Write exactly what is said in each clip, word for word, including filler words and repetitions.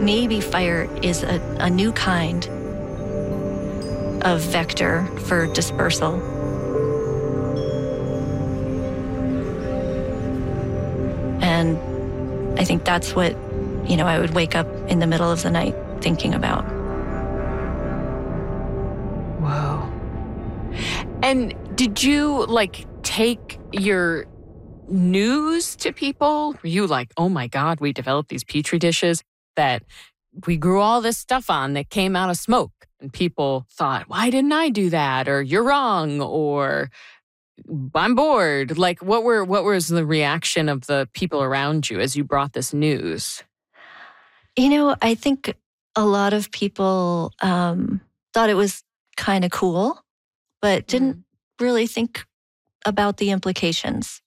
maybe fire is a, a new kind of vector for dispersal. And I think that's what, you know, I would wake up in the middle of the night thinking about. Whoa. And did you, like, take your news to people? Were you like, oh my God, we developed these Petri dishes that we grew all this stuff on that came out of smoke? And people thought, why didn't I do that? Or you're wrong, or I'm bored. Like, what were what was the reaction of the people around you as you brought this news? You know, I think a lot of people um, thought it was kind of cool, but didn't mm. really think about the implications.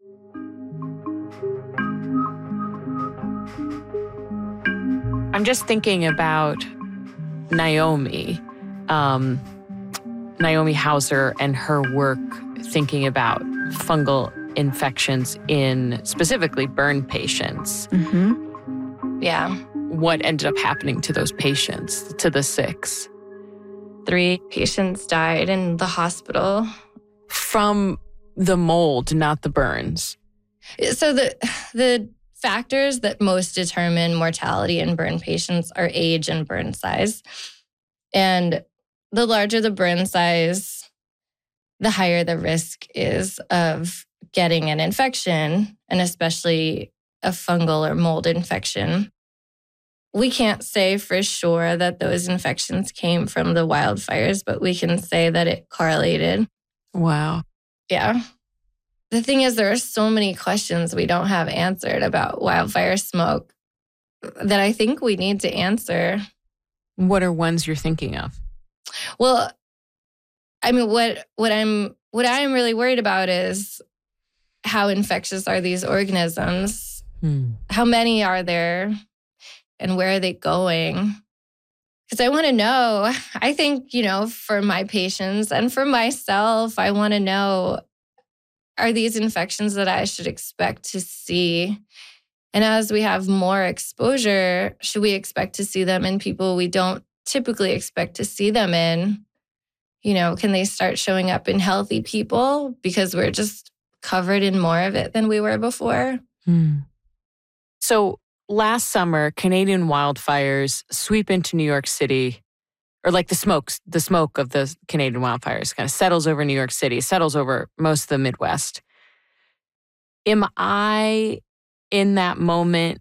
I'm just thinking about Naomi, um, Naomi Hauser and her work thinking about fungal infections in specifically burn patients. Mm-hmm. Yeah. What ended up happening to those patients, to the six? Three patients died in the hospital. From the mold, not the burns. So the the factors that most determine mortality in burn patients are age and burn size. And the larger the burn size, the higher the risk is of getting an infection, and especially a fungal or mold infection. We can't say for sure that those infections came from the wildfires, but we can say that it correlated. Wow. Yeah. The thing is, there are so many questions we don't have answered about wildfire smoke that I think we need to answer. What are ones you're thinking of? Well, I mean, what what I'm what I'm really worried about is how infectious are these organisms? Hmm. How many are there? And where are they going? Because I want to know. I think, you know, for my patients and for myself, I want to know, are these infections that I should expect to see? And as we have more exposure, should we expect to see them in people we don't typically expect to see them in? You know, can they start showing up in healthy people because we're just covered in more of it than we were before? Hmm. So last summer, Canadian wildfires sweep into New York City, or like the smokes, the smoke of the Canadian wildfires kind of settles over New York City, settles over most of the Midwest. Am I in that moment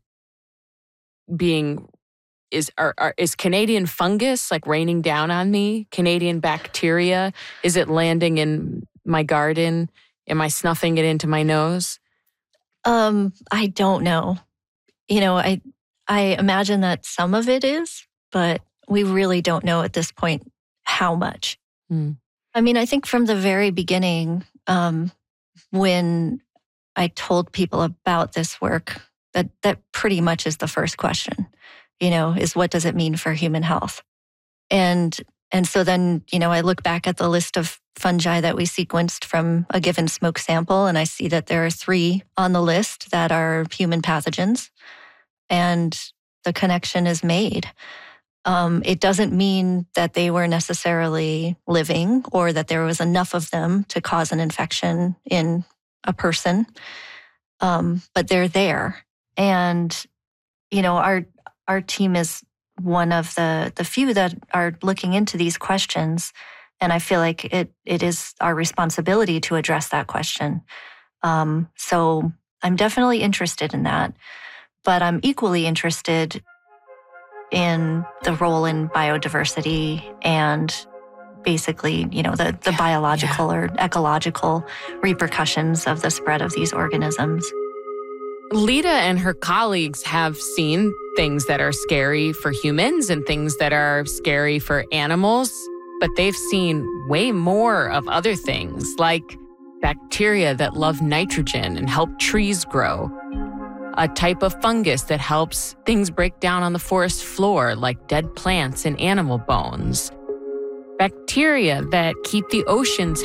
being, is are, are, is Canadian fungus like raining down on me? Canadian bacteria? Is it landing in my garden? Am I snuffing it into my nose? Um, I don't know. You know, I I imagine that some of it is, but we really don't know at this point how much. Hmm. I mean, I think from the very beginning, um, when I told people about this work, that that pretty much is the first question, you know, is what does it mean for human health? And and so then, you know, I look back at the list of fungi that we sequenced from a given smoke sample, and I see that there are three on the list that are human pathogens, and the connection is made. Um, it doesn't mean that they were necessarily living or that there was enough of them to cause an infection in a person, um, but they're there. And, you know, our our team is one of the, the few that are looking into these questions. And I feel like it it is our responsibility to address that question. Um, so I'm definitely interested in that. But I'm equally interested in the role in biodiversity and basically, you know, the, the yeah, biological yeah. or ecological repercussions of the spread of these organisms. Lida and her colleagues have seen things that are scary for humans and things that are scary for animals, but they've seen way more of other things like bacteria that love nitrogen and help trees grow, a type of fungus that helps things break down on the forest floor like dead plants and animal bones, bacteria that keep the oceans